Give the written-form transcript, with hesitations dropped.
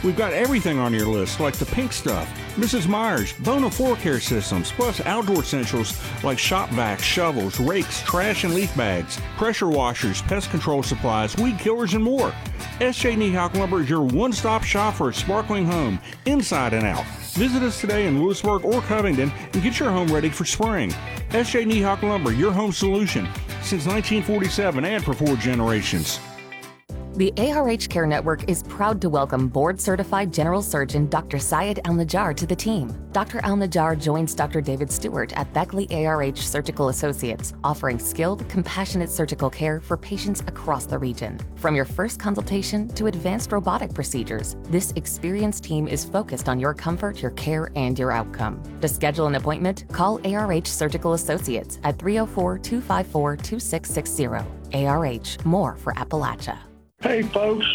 We've got everything on your list, like the pink stuff, Mrs. Myers, Bona Floor Care Systems, plus outdoor essentials like shop vacs, shovels, rakes, trash and leaf bags, pressure washers, pest control supplies, weed killers, and more. S.J. Niehawk Lumber is your one-stop shop for a sparkling home, inside and out. Visit us today in Lewisburg or Covington and get your home ready for spring. S.J. Niehawk Lumber, your home solution since 1947 and for 4 generations. The ARH Care Network is proud to welcome board-certified general surgeon Dr. Syed Al-Najjar to the team. Dr. Al-Najjar joins Dr. David Stewart at Beckley ARH Surgical Associates, offering skilled, compassionate surgical care for patients across the region. From your first consultation to advanced robotic procedures, this experienced team is focused on your comfort, your care, and your outcome. To schedule an appointment, call ARH Surgical Associates at 304-254-2660. ARH, more for Appalachia. Hey folks,